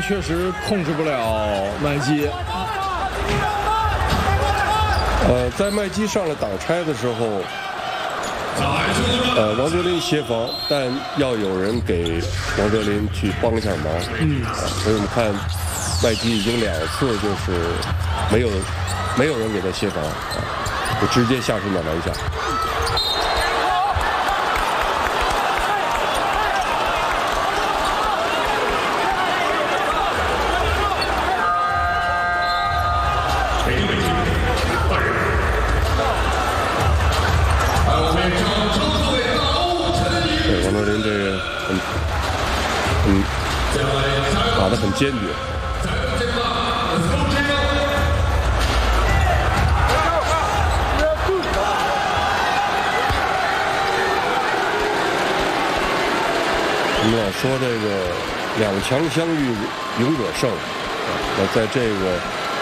确实控制不了麦基。 在麦基上了挡拆的时候，王哲林协防，但要有人给王哲林去帮一下忙。所以我们看麦基已经2次就是没有人给他协防，就直接下身的篮下。对，王哲林这个打得很坚决。我们老说这个2强相遇勇者胜，那在这个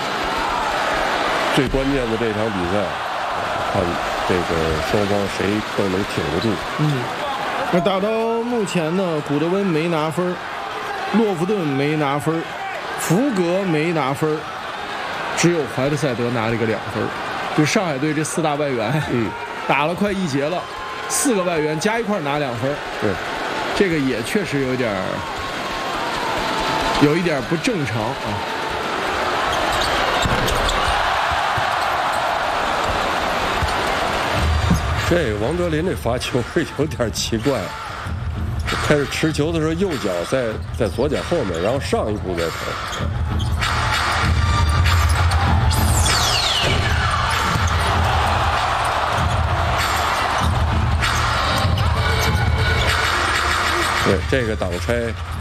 最关键的这场比赛，看这个双方谁更能挺得住。 那打到目前呢，古德温没拿分，洛夫顿没拿分，福格没拿分，只有怀特塞德拿了一个2分。就上海队这4大外援，打了快1节了，4个外援加一块拿2分。 对。 这个也确实有一点不正常啊。 这王哲林这罚球是有点奇怪，开始持球的时候右脚在左脚后面，然后上一步再投。对，这个挡拆